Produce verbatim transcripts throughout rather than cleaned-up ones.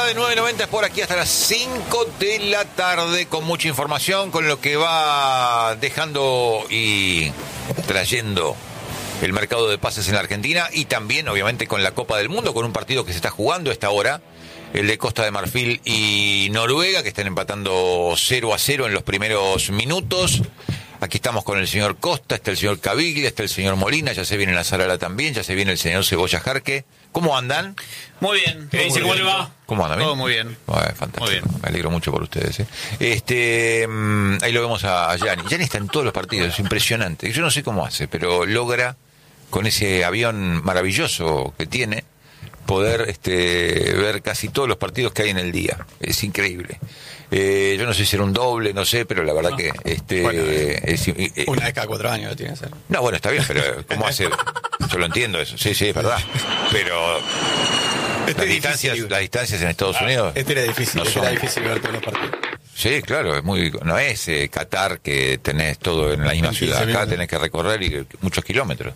de nueve noventa es por aquí hasta las cinco de la tarde con mucha información, con lo que va dejando y trayendo el mercado de pases en la Argentina y también obviamente con la Copa del Mundo, con un partido que se está jugando a esta hora, el de Costa de Marfil y Noruega, que están empatando cero a cero en los primeros minutos. Aquí estamos con el señor Costa, está el señor Caviglia, está el señor Molina, ya se viene la Zarala también, ya se viene el señor Cebolla Jarque. ¿Cómo andan? Muy bien. ¿Qué dice? ¿Cómo le va? ¿Cómo andan? Todo muy bien. Bueno, fantástico. Muy bien. Me alegro mucho por ustedes. ¿eh? Este, mmm, ahí lo vemos a Gianni. Gianni está en todos los partidos, es impresionante. Yo no sé cómo hace, pero logra, con ese avión maravilloso que tiene, poder este, ver casi todos los partidos que hay en el día. Es increíble. Eh, yo no sé si era un doble, no sé, pero la verdad no. que este bueno, eh, es, eh, una vez cada cuatro años lo tiene que hacer. No, bueno, está bien, pero ¿cómo hace? Yo lo entiendo eso, sí, sí, es verdad. Pero este las distancias, difícil. las distancias en Estados ah, Unidos. Este era difícil, no este son... era difícil ver todos los partidos. Sí, claro, es muy, no es eh, Qatar que tenés todo en la misma ciudad. Acá minutos. Tenés que recorrer y, muchos kilómetros.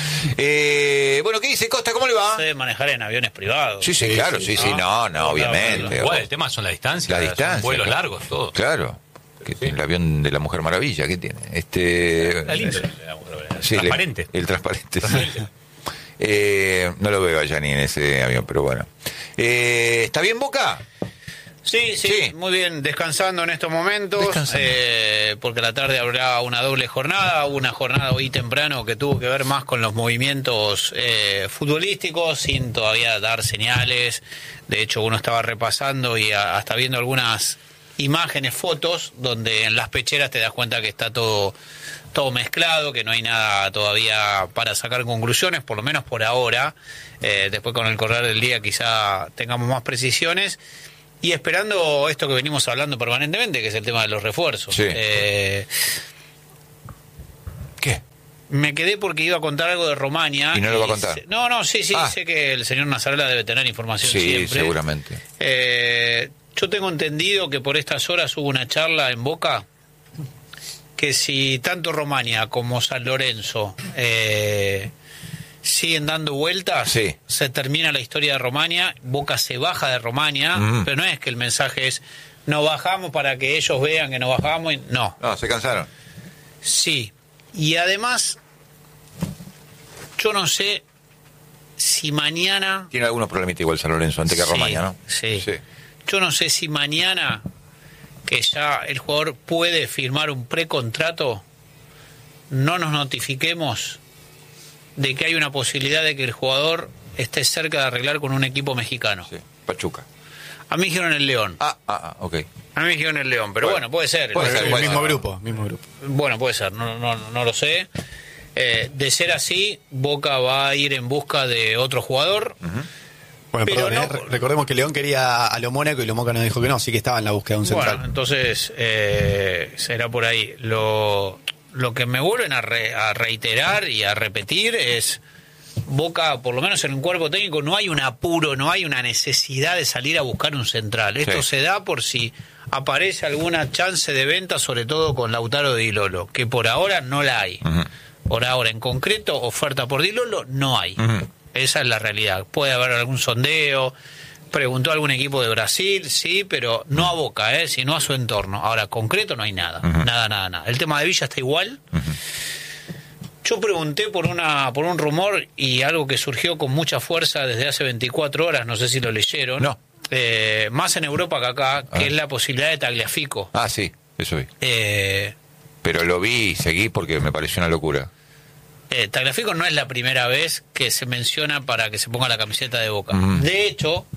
Eh, bueno, ¿qué dice Costa? ¿Cómo le va? Se debe manejar en aviones privados. Sí, sí, sí claro, sí, sí, no, no, no obviamente. Igual, el tema son las distancias. La distancia. Vuelos largos, todo. Claro. Que sí. El avión de la Mujer Maravilla, ¿qué tiene? Este. La lindo, sí, transparente. Le, el transparente. transparente. eh, no lo veo a Gianni en ese avión, pero bueno. Eh, ¿Está bien, Boca? Sí, sí, sí, muy bien, descansando en estos momentos, eh, porque a la tarde habrá una doble jornada, una jornada hoy temprano que tuvo que ver más con los movimientos eh, futbolísticos, sin todavía dar señales. De hecho, uno estaba repasando y a, hasta viendo algunas imágenes, fotos, donde en las pecheras te das cuenta que está todo, todo mezclado, que no hay nada todavía para sacar conclusiones, por lo menos por ahora. Eh, después con el correr del día quizá tengamos más precisiones. Y esperando esto que venimos hablando permanentemente, que es el tema de los refuerzos. Sí. Eh, ¿Qué? Me quedé porque iba a contar algo de Romaña. ¿Y no lo va a contar? Se, no, no, sí, sí, ah. sé que el señor Nazarela debe tener información sí, siempre. Sí, seguramente. Eh, yo tengo entendido que por estas horas hubo una charla en Boca, que si tanto Romaña como San Lorenzo... Eh, siguen dando vueltas, sí. se termina la historia de Romaña, Boca se baja de Romaña, mm. pero no es que el mensaje es no bajamos para que ellos vean que no bajamos, y... no. No, se cansaron. Sí, y además yo no sé si mañana... Tiene algunos problemitas igual San Lorenzo antes que sí, Romaña, ¿no? Sí. sí, yo no sé si mañana que ya el jugador puede firmar un precontrato, no nos notifiquemos de que hay una posibilidad de que el jugador esté cerca de arreglar con un equipo mexicano. Sí, Pachuca. A mí me dijeron el León. Ah, ah, ah, ok. A mí me dijeron el León, pero bueno, bueno puede ser. Puede el, ser, el puede mismo ser. grupo, mismo grupo. Bueno, puede ser, no, no, no lo sé. Eh, de ser así, Boca va a ir en busca de otro jugador. Uh-huh. Bueno, pero perdón, no, eh, recordemos que León quería a lo Mónaco y lo Mónaco nos dijo que no, sí que estaba en la búsqueda de un central. Bueno, entonces eh, será por ahí. Lo, lo que me vuelven a, re, a reiterar y a repetir es... Boca, por lo menos en un cuerpo técnico, no hay un apuro, no hay una necesidad de salir a buscar un central. Esto sí. se da por si aparece alguna chance de venta, sobre todo con Lautaro de Di Lolo, que por ahora no la hay. Uh-huh. Por ahora, en concreto, oferta por Di Lolo no hay. Uh-huh. Esa es la realidad. Puede haber algún sondeo, preguntó a algún equipo de Brasil, sí, pero no a Boca, ¿eh? Sino a su entorno. Ahora, concreto no hay nada. Uh-huh. Nada, nada, nada. El tema de Villa está igual. Uh-huh. Yo pregunté por una por un rumor y algo que surgió con mucha fuerza desde hace veinticuatro horas, no sé si lo leyeron. No. Eh, más en Europa que acá, que ah. es la posibilidad de Tagliafico. Ah, sí, eso vi. Eh, Pero lo vi y seguí porque me pareció una locura. Eh, Tagliafico no es la primera vez que se menciona para que se ponga la camiseta de Boca. Uh-huh. De hecho,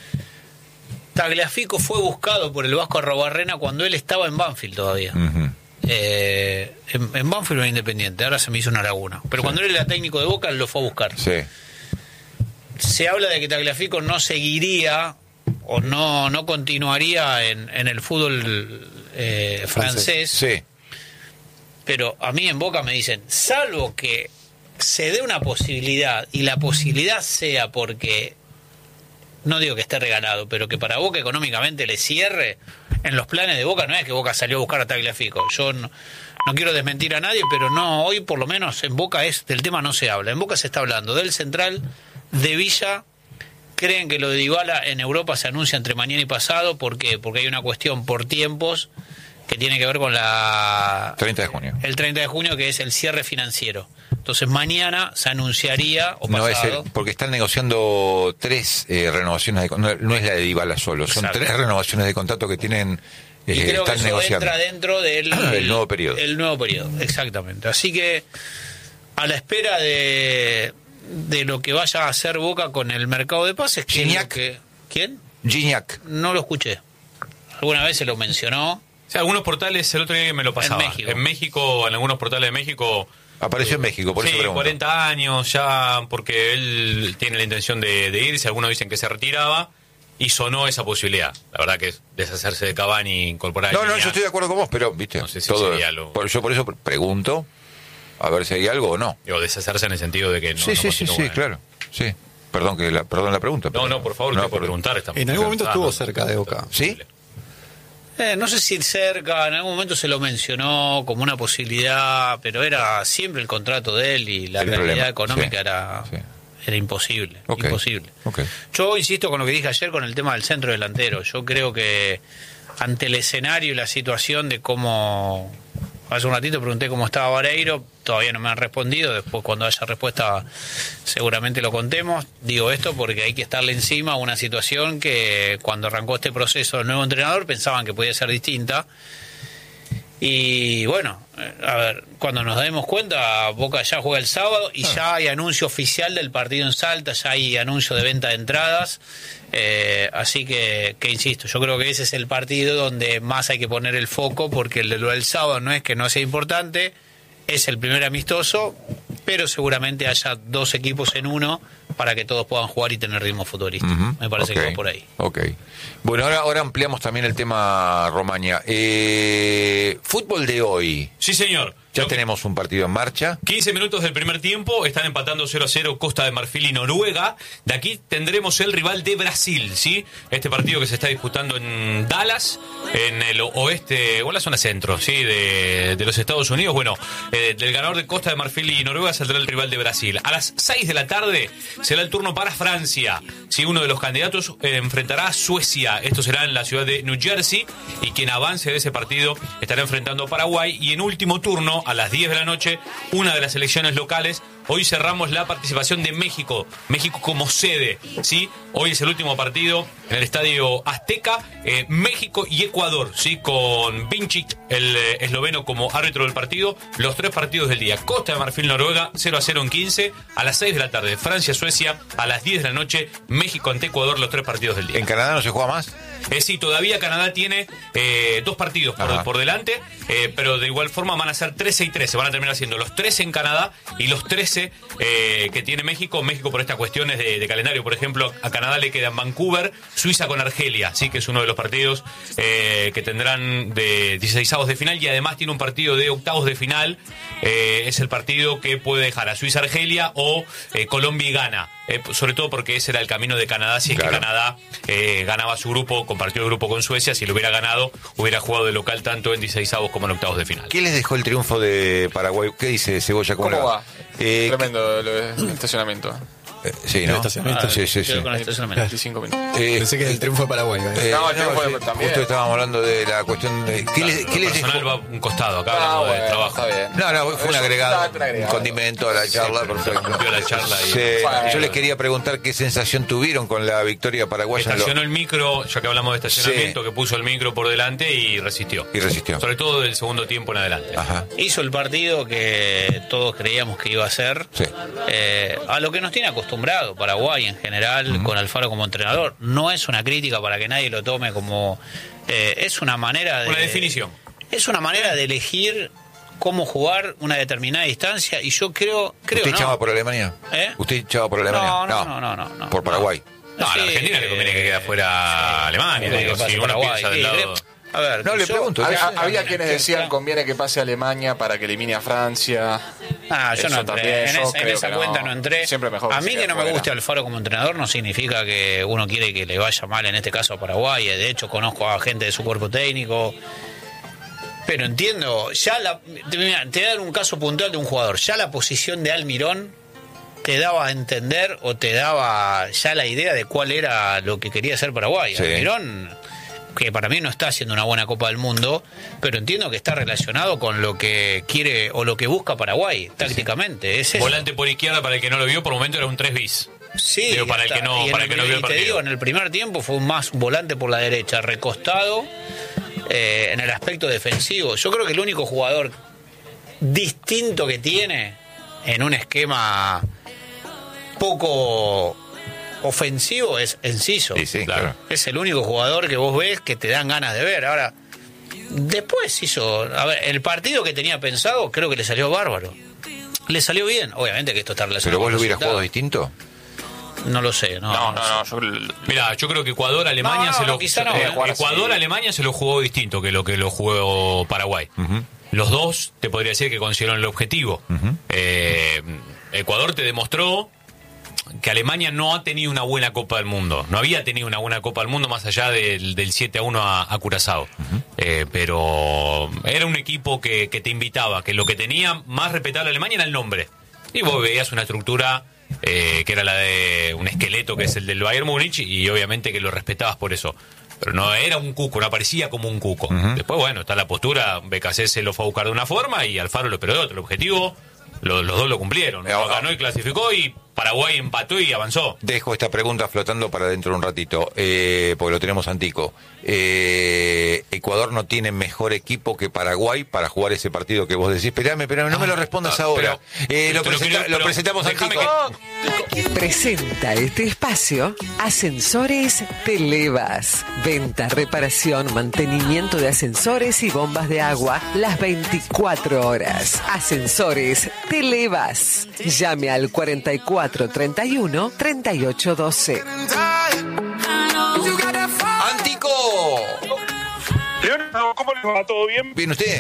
Tagliafico fue buscado por el Vasco Arrobarrena cuando él estaba en Banfield todavía. Uh-huh. Eh, en, en Banfield era Independiente, ahora se me hizo una laguna. Pero sí. cuando él era técnico de Boca, él lo fue a buscar. Sí. Se habla de que Tagliafico no seguiría o no, no continuaría en, en el fútbol eh, francés. Sí. Pero a mí en Boca me dicen, salvo que se dé una posibilidad, y la posibilidad sea porque, no digo que esté regalado, pero que para Boca económicamente le cierre, en los planes de Boca no es que Boca salió a buscar a Tagliafico. Yo no, no quiero desmentir a nadie, pero no, hoy por lo menos en Boca es del tema no se habla. En Boca se está hablando del central, de Villa creen que lo de Dybala en Europa se anuncia entre mañana y pasado. ¿Por qué? Porque hay una cuestión por tiempos que tiene que ver con la... treinta de junio. El treinta de junio, que es el cierre financiero. Entonces mañana se anunciaría o pasado. No es el, porque están negociando tres eh, renovaciones de contrato. No, no es la de Dybala solo, son Exacto. tres renovaciones de contrato que tienen... Eh, Y creo están que eso negociando. entra dentro del el nuevo periodo. El nuevo periodo, exactamente. Así que a la espera de, de lo que vaya a hacer Boca con el mercado de pases, que es lo que, ¿quién? Gignac. No lo escuché. Alguna vez se lo mencionó. O sea, algunos portales, el otro día me lo pasaba. En México. En México, en algunos portales de México... Apareció en México, por sí, eso pregunto. cuarenta años ya, porque él tiene la intención de, de irse. Algunos dicen que se retiraba y sonó esa posibilidad. La verdad que es deshacerse de Cavani, incorporar a No, no, Gignac. yo estoy de acuerdo con vos, pero, viste, No sé si todo, sería lo- por, yo por eso pregunto, a ver si hay algo o no. Digo, deshacerse en el sentido de que no. sí, no sí, sí, continúa, sí, ¿eh? claro, sí. Perdón que la, perdón la pregunta. No, pero- no, por favor, no, por preguntar. Está En algún momento Ah, estuvo no. cerca de Boca. ¿Sí? Eh, no sé si cerca, en algún momento se lo mencionó como una posibilidad, pero era siempre el contrato de él y la El realidad problema, económica sí, era, sí. era imposible. Ok, Imposible. ok. Yo insisto con lo que dije ayer con el tema del centro delantero. Yo creo que ante el escenario y la situación de cómo... Hace un ratito pregunté cómo estaba Vareiro, todavía no me han respondido, después cuando haya respuesta seguramente lo contemos. Digo esto porque hay que estarle encima a una situación que cuando arrancó este proceso el nuevo entrenador pensaban que podía ser distinta. Y bueno, eh, a ver, cuando nos demos cuenta, Boca ya juega el sábado y ya hay anuncio oficial del partido en Salta, ya hay anuncio de venta de entradas, eh, así que, que insisto, yo creo que ese es el partido donde más hay que poner el foco, porque el de lo del sábado no es que no sea importante, es el primer amistoso, pero seguramente haya dos equipos en uno para que todos puedan jugar y tener ritmo futbolístico. Ujú, Me parece ok, que va por ahí. Ok. Bueno, ahora, ahora ampliamos también el tema Romaña. Eh, fútbol de hoy. Sí, señor. Ya Lo que- tenemos un partido en marcha. quince minutos del primer tiempo, están empatando cero a cero Costa de Marfil y Noruega. De aquí tendremos el rival de Brasil, ¿sí? Este partido que se está disputando en Dallas, en el oeste, o en la zona centro, ¿sí? De, de los Estados Unidos. Bueno, eh, del ganador de Costa de Marfil y Noruega saldrá el rival de Brasil. A las seis de la tarde será el turno para Francia, ¿sí? Uno de los candidatos eh, enfrentará a Suecia. Esto será en la ciudad de New Jersey, y quien avance de ese partido estará enfrentando a Paraguay. Y en último turno, a las diez de la noche, una de las selecciones locales. Hoy cerramos la participación de México, México como sede, ¿sí? Hoy es el último partido en el Estadio Azteca, eh, México y Ecuador, ¿sí? Con Vincic, el eh, esloveno, como árbitro del partido. Los tres partidos del día: Costa de Marfil, Noruega, cero a cero en quince, a las seis de la tarde, Francia, Suecia, a las diez de la noche, México ante Ecuador, los tres partidos del día. ¿En Canadá no se juega más? Eh, sí, todavía Canadá tiene eh, dos partidos por, Ajá. por delante, eh, pero de igual forma van a ser trece y trece. Van a terminar siendo los trece en Canadá y los trece eh, que tiene México. México, por estas cuestiones de, de calendario, por ejemplo, a Canadá le quedan Vancouver, Suiza con Argelia, sí, que es uno de los partidos eh, que tendrán de dieciseisavos de final, y además tiene un partido de octavos de final. Eh, es el partido que puede dejar a Suiza-Argelia o eh, Colombia y Ghana. Eh, sobre todo porque ese era el camino de Canadá, si es Claro. que Canadá eh, ganaba su grupo, compartió el grupo con Suecia. Si lo hubiera ganado, hubiera jugado de local tanto en dieciseisavos como en octavos de final. ¿Qué les dejó el triunfo de Paraguay? ¿Qué dice Cebolla? ¿Cómo la- va? Eh, Tremendo lo del estacionamiento. eh, sí, ¿no? El estacionamiento. Ah, sí, sí, sí. Quedo con el estacionamiento. veinticinco minutos. Eh, Pensé que el triunfo de Paraguay. ¿eh? eh, No, el triunfo sí, de- también. Justo estábamos hablando de la cuestión de... ¿Qué les, Lo qué les personal dejó? va un costado, acá Ah, hablando de bueno, trabajo. está bien. No, no, fue un Eso, agregado, un agregado. un condimento a la charla, pero perfecto. rompió la charla y- Sí, Bueno. yo les quería preguntar qué sensación tuvieron con la victoria paraguaya en lo- Estacionó el micro, ya que hablamos de estacionamiento, Sí. que puso el micro por delante y resistió. y resistió. Sobre todo del segundo tiempo en adelante. Ajá. Hizo el partido que todos creíamos que iba a ser, Sí. eh, a lo que nos tiene acostumbrado Paraguay en general, con Alfaro como entrenador. No es una crítica para que nadie lo tome como... eh, es una manera de... Una definición. Es una manera de elegir cómo jugar una determinada distancia, y yo creo... creo ¿Usted no. echaba por Alemania? ¿Eh? ¿Usted echaba por Alemania? No, no, no, no, no, no. Por Paraguay. No, a la Sí, Argentina le conviene que quede eh, afuera Alemania. sí, digo, que pase si uno Paraguay. piensa del Sí, lado... creo- A ver, No, le yo- pregunto. Había, Sí, había quienes decían Claro. conviene que pase a Alemania para que elimine a Francia. Ah, yo Eso no entré. también, en yo esa, en creo esa que no. cuenta no entré. Siempre mejor a que mí se que quede no me afuera. guste Alfaro como entrenador no significa que uno quiere que le vaya mal, en este caso a Paraguay. De hecho, conozco a gente de su cuerpo técnico. Pero entiendo, ya la, te, mira, te voy a dar un caso puntual de un jugador. Ya la posición de Almirón te daba a entender o te daba ya la idea de cuál era lo que quería hacer Paraguay. Sí. Almirón, que para mí no está haciendo una buena Copa del Mundo, pero entiendo que está relacionado con lo que quiere o lo que busca Paraguay tácticamente. Es eso. Volante por izquierda, para el que no lo vio, por momento era un tres bis. Sí, Digo, para el está. que no, Y en para el el que no primer- vio el y te partido. digo, en el primer tiempo fue un más volante por la derecha, recostado eh, en el aspecto defensivo. Yo creo que el único jugador distinto que tiene en un esquema poco ofensivo es Enciso. Sí, sí, claro. Es el único jugador que vos ves que te dan ganas de ver. Ahora, después hizo... A ver, el partido que tenía pensado creo que le salió bárbaro. Le salió bien. Obviamente que esto está relacionado ¿Pero vos con lo el hubieras jugado resultado. distinto? No lo sé, no. No, no no, sé. no. Yo, Mira, yo creo que Ecuador Alemania No, no, se no, lo quizá no, eh, eh. Ecuador Alemania se lo jugó distinto que lo que lo jugó Paraguay. Los dos te podría decir que consiguieron el objetivo. Eh, Ecuador te demostró que Alemania no ha tenido una buena Copa del Mundo. No había tenido una buena Copa del Mundo más allá del, del siete a uno a, a Curazao. Eh, pero era un equipo que, que te invitaba, que lo que tenía más respetable a Alemania era el nombre. Y vos veías una estructura eh, que era la de un esqueleto que es el del Bayern Múnich, y obviamente que lo respetabas por eso. Pero no era un cuco, no aparecía como un cuco. Después, bueno, está la postura, B K C se lo fue a buscar de una forma y Alfaro lo esperó de otra. El objetivo, lo- los dos lo cumplieron. Eh, Uno ahora- ganó y clasificó, y Paraguay empató y avanzó. Dejo esta pregunta flotando para dentro de un ratito, eh, porque lo tenemos antico. Eh, Ecuador no tiene mejor equipo que Paraguay para jugar ese partido que vos decís. Esperame, esperame, no me lo respondas ah, ahora. pero- Eh, lo, te lo presenta- quiero- lo pero presentamos déjame antico. Presenta este espacio Ascensores Televas. Venta, reparación, mantenimiento de ascensores y bombas de agua las veinticuatro horas. Ascensores Televas. Llame al cuarenta y cuatro treinta y uno treinta y ocho doce. ¡Antico! Leonardo, ¿cómo les va? ¿Todo bien? ¿Bien usted?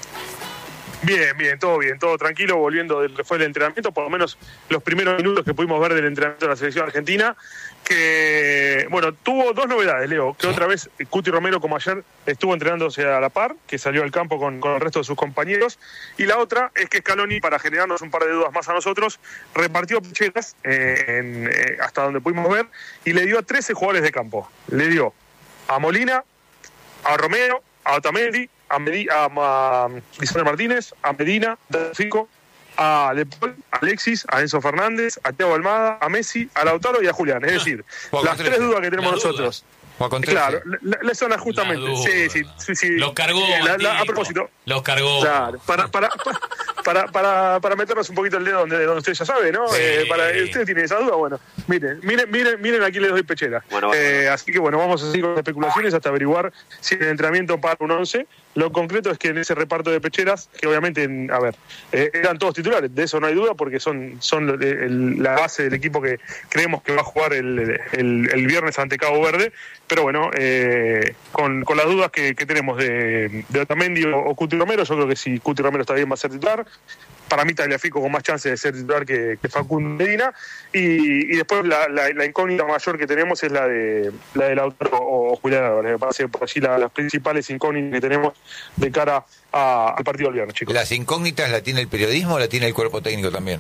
Bien, bien, todo bien, todo tranquilo, volviendo de lo que fue el entrenamiento, por lo menos los primeros minutos que pudimos ver del entrenamiento de la selección argentina, que, bueno, tuvo dos novedades, Leo, que otra vez Cuti Romero, como ayer, estuvo entrenándose a la par, que salió al campo con, con el resto de sus compañeros, y la otra es que Scaloni, para generarnos un par de dudas más a nosotros, repartió pecheras eh, en, eh, hasta donde pudimos ver, y le dio a trece jugadores de campo. Le dio a Molina, a Romero, a Otamendi, a, Medi- a, a Lisandro Martínez, a Medina, a Fico, a De Paul, a Alexis, a Enzo Fernández, a Thiago Almada, a Messi, a Lautaro y a Julián. Es decir, Juan las con tres trece. dudas que tenemos Las nosotros. Juan con trece. Claro, la- la- son las justamente. Las Sí, sí, dudas. sí, sí. Los cargó. La- la- a Antico. propósito. Los cargó. Claro, para, para, para, para, para meternos un poquito el dedo donde, donde usted ya sabe, ¿no? Sí. Eh, para, usted tiene esa duda, bueno, miren, miren, miren, miren aquí les doy pechera. Eh, así que bueno, vamos a seguir con las especulaciones hasta averiguar si el entrenamiento para un once. Lo concreto es que en ese reparto de pecheras, que obviamente, en- a ver, eh, eran todos titulares, de eso no hay duda, porque son, son el- el- la base del equipo que creemos que va a jugar el, el, el viernes ante Cabo Verde, pero bueno, eh, con, con las dudas que, que tenemos de, de Otamendi o, o Cuti Romero, yo creo que si Cuti Romero está bien va a ser titular. Para mí Tagliafico con más chance de ser titular que, que Facundo Medina, y, y después la, la, la incógnita mayor que tenemos es la de la de Lautaro o Julián Álvarez. Me parece por allí la- las principales incógnitas que tenemos de cara a- al partido del viernes, chicos. ¿Las incógnitas la tiene el periodismo o la tiene el cuerpo técnico también?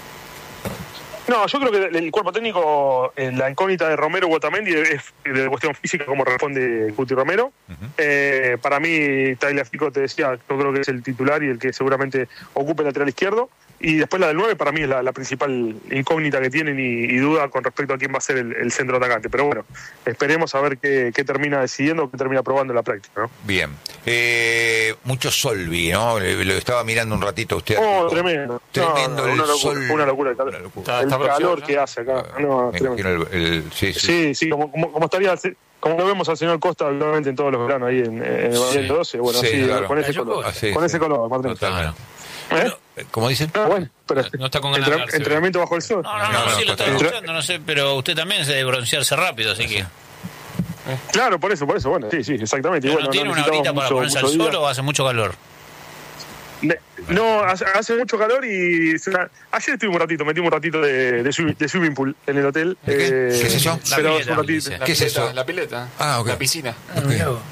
No, yo creo que el cuerpo técnico, eh, la incógnita de Romero u Otamendi es de cuestión física, como responde Cuti Romero. Eh, para mí, Tagliafico, te decía, yo creo que es el titular y el que seguramente ocupe el lateral izquierdo. Y después la del nueve, para mí es la, la principal incógnita que tienen y, y duda con respecto a quién va a ser el, el centro atacante. Pero bueno, esperemos a ver qué, qué termina decidiendo, qué termina probando en la práctica, ¿no? Bien. Eh, mucho sol vi, ¿no? Le- Lo estaba mirando un ratito a usted. Oh, Arturo. tremendo. Tremendo No, no, el una locura, sol. una locura el calor. Una locura. Está- El está calor próximo, que ya. hace acá. No, Me tremendo. imagino el, el- sí, sí. Sí, sí, como, como, como estaría, como lo vemos al señor Costa habitualmente en todos los veranos ahí en, en el Sí. doce, bueno, Sí, así, claro. con ese Cayó color, Ah, sí, con sí. ese color, Martín. Totalmente. ¿Eh? ¿Cómo dicen? Ah, bueno, pero No está con ganas de entren- hablarse, entrenamiento bajo el sol. No, no, no, No, no, sí lo estoy entra- escuchando, no sé, pero usted también se debe broncearse rápido, así que... Claro, por eso, por eso, bueno, sí, sí, exactamente. Y ¿No bueno, tiene una necesitamos horita para mucho- ponerse al mucho sol día. o hace mucho calor? Ne- No, hace, hace mucho calor y es una- ayer estuvimos un ratito, metimos un ratito de, de, swi- de swimming pool en el hotel. ¿De qué? ¿Qué es eso? Pero La es un ratito. pileta, La ¿Qué es pileta, eso? La pileta. Ah, ok. La piscina.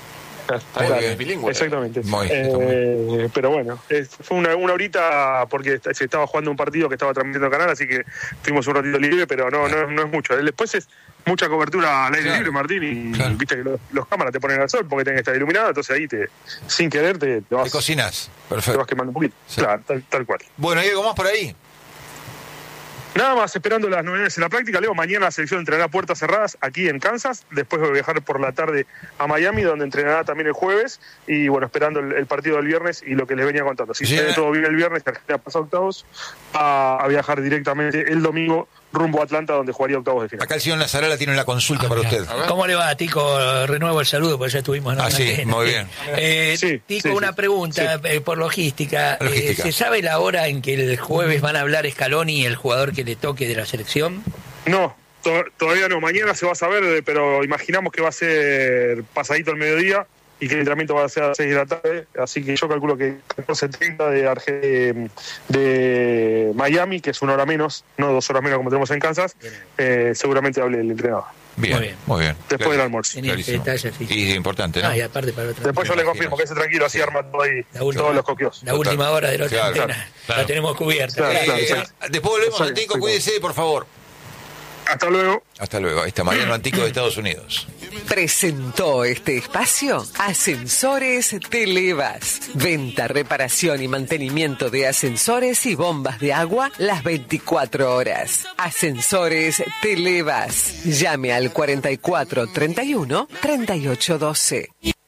Está bien, es bilingüe. Exactamente. Muy, Eh, pero bueno, es- fue una, una horita porque est- se estaba jugando un partido que estaba transmitiendo el canal, así que tuvimos un ratito libre, pero no, no, no es mucho. Después es mucha cobertura al aire Claro. libre, Martín, y Claro. viste que los, los cámaras te ponen al sol porque tienen que estar iluminadas, entonces ahí te, sin querer te, te vas, ¿Te cocinas? te vas Perfecto. quemando un poquito. Sí. Claro, tal, tal cual. Bueno, ¿hay algo más por ahí? Nada más, esperando las novedades en la práctica. Leo, mañana la selección entrenará a puertas cerradas aquí en Kansas. Después voy a viajar por la tarde a Miami, donde entrenará también el jueves. Y bueno, esperando el, el partido del viernes y lo que les venía contando. Si Sí. sale todo bien el viernes, Argentina pasa a octavos, a, a viajar directamente el domingo rumbo a Atlanta, donde jugaría octavos de final. Acá el señor Nazarala tiene una consulta Ah, para mirá. usted. ¿Cómo le va, Tico? Renuevo el saludo, porque ya estuvimos en Ah, la sí, antena. muy bien. Eh, Sí, Tico, sí, una sí. pregunta eh, por logística. Eh, Logística. ¿Se sabe la hora en que el jueves van a hablar Scaloni y el jugador que le toque de la selección? No, to- todavía no. Mañana se va a saber, eh, pero imaginamos que va a ser pasadito al mediodía y que el entrenamiento va a ser a las seis de la tarde. Así que yo calculo que catorce treinta de, Arge- de Miami, que es una hora menos, no dos horas menos como tenemos en Kansas, eh, seguramente hable el entrenador. Bien, Muy bien. muy bien. Después Claro. del almuerzo. Tenía este Clarísimo. detalle así. Y importante, ¿no? Ah, y aparte para otra. Después yo le imagino. confirmo, que esté tranquilo, así arma todo ahí, La última, todos los coquios. la última hora de la otra Claro, antena. claro. La tenemos cubierta. Claro, Eh, claro, eh, claro. después volvemos, Exacto, Antico, exacto. cuídese, por favor. Hasta luego. Hasta luego. Ahí está Mariano Antico de Estados Unidos. Presentó este espacio Ascensores Televas. Venta, reparación y mantenimiento de ascensores y bombas de agua las veinticuatro horas. Ascensores Televas. Llame al cuarenta y cuatro treinta y uno treinta y ocho doce.